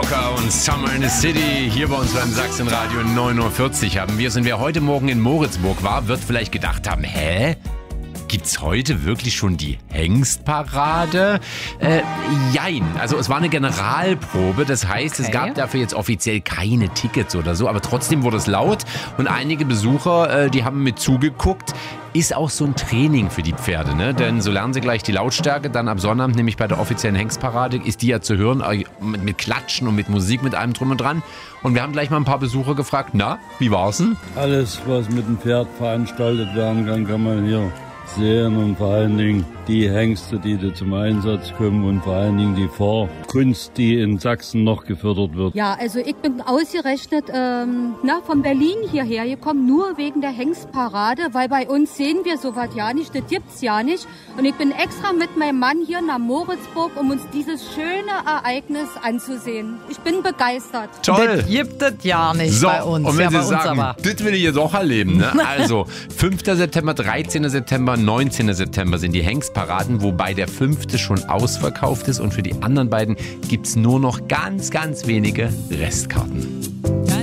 Walker und Summer in the City. Hier bei uns beim Sachsenradio 9:40 Uhr haben wir es. Und wer heute Morgen in Moritzburg war, wird vielleicht gedacht haben, gibt's heute wirklich schon die Hengstparade? Jein. Also es war eine Generalprobe. Das heißt, es gab dafür jetzt offiziell keine Tickets oder so. Aber trotzdem wurde es laut. Und einige Besucher, die haben mit zugeguckt. Ist auch so ein Training für die Pferde, ne? Denn so lernen sie gleich die Lautstärke. Dann ab Sonnabend, nämlich bei der offiziellen Hengstparade, ist die ja zu hören mit Klatschen und mit Musik, mit allem drum und dran. Und wir haben gleich mal ein paar Besucher gefragt, na, wie war's denn? Alles, was mit dem Pferd veranstaltet werden kann, kann man hier sehen. Und vor allen Dingen die Hengste, die da zum Einsatz kommen und vor allen Dingen die Vorkunst, die in Sachsen noch gefördert wird. Ja, also ich bin ausgerechnet von Berlin hierher gekommen, nur wegen der Hengstparade, weil bei uns sehen wir sowas ja nicht, das gibt's ja nicht. Und ich bin extra mit meinem Mann hier nach Moritzburg, um uns dieses schöne Ereignis anzusehen. Ich bin begeistert. Toll! Das gibt es ja nicht bei uns. Und wenn ja, Sie sagen, das will ich jetzt auch erleben, ne? Also 5. September, 13. September, 19. September sind die Hengstparaden, wobei der 5. schon ausverkauft ist und für die anderen beiden gibt es nur noch ganz, ganz wenige Restkarten.